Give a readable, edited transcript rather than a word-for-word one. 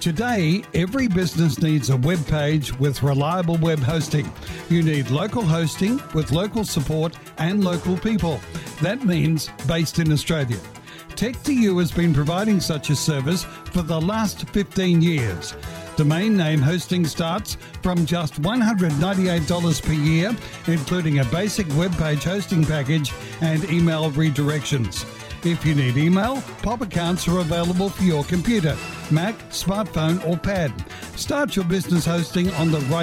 Today, every business needs a web page with reliable web hosting. You need local hosting with local support and local people. That means based in Australia. Tech2U has been providing such a service for the last 15 years. Domain name hosting starts from just $198 per year, including a basic web page hosting package and email redirections. If you need email, POP accounts are available for your computer, Mac, smartphone or pad. Start your business hosting on the right